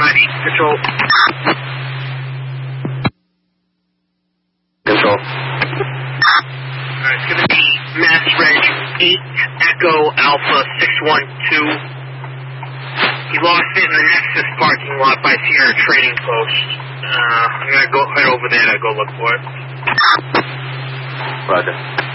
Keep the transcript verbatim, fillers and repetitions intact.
ninety, control. Control. Alright, it's going to be Mass Reg eight Echo Alpha six one two. He lost it in the Nexus parking lot by Sierra Trading Post. Uh, I'm going to go head over there to go look for it. Roger.